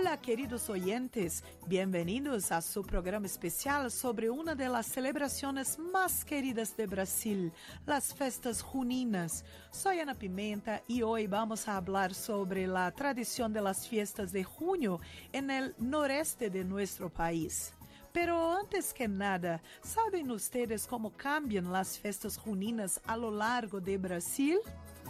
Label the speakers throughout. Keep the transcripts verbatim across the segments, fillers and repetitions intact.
Speaker 1: Hola, queridos oyentes, bienvenidos a su programa especial sobre una de las celebraciones más queridas de Brasil, las fiestas juninas. Soy Ana Pimenta y hoy vamos a hablar sobre la tradición de las fiestas de junio en el noreste de nuestro país. Pero antes que nada, ¿saben ustedes cómo cambian las fiestas juninas a lo largo de Brasil?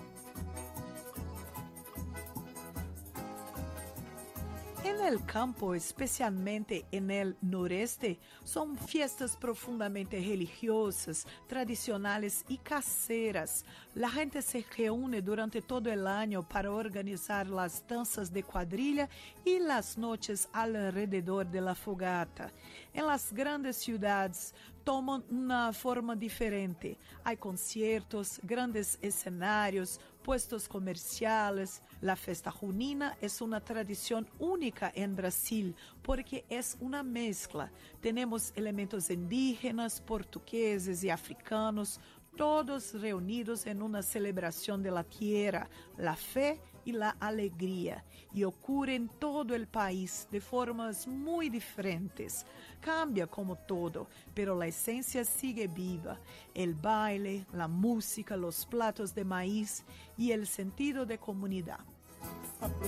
Speaker 1: En el campo, especialmente en el noreste, son fiestas profundamente religiosas, tradicionales y caseras. La gente se reúne durante todo el año para organizar las danzas de cuadrilla y las noches alrededor de la fogata. En las grandes ciudades toman una forma diferente. Hay conciertos, grandes escenarios, puestos comerciales. La fiesta junina es una tradición única en Brasil porque es una mezcla. Tenemos elementos indígenas, portugueses y africanos, todos reunidos en una celebración de la tierra, la fe y la alegría, y ocurre en todo el país de formas muy diferentes. Cambia como todo, pero la esencia sigue viva. El baile, la música, los platos de maíz y el sentido de comunidad.